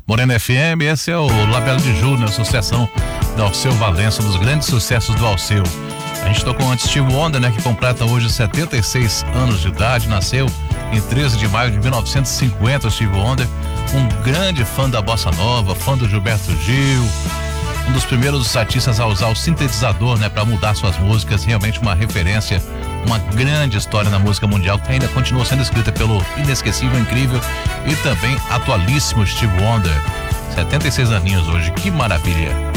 Morena FM, esse é o Labela de Júnior, sucessão do Alceu Valença, um dos grandes sucessos do Alceu. A gente tocou antes Stevie Wonder, né, que completa hoje 76 anos de idade, nasceu em 13 de maio de 1950, Stevie Wonder, um grande fã da bossa nova, fã do Gilberto Gil, um dos primeiros artistas a usar o sintetizador, né, para mudar suas músicas, realmente uma referência, uma grande história na música mundial que ainda continua sendo escrita pelo inesquecível, incrível e também atualíssimo Stevie Wonder. 76 aninhos hoje, que maravilha.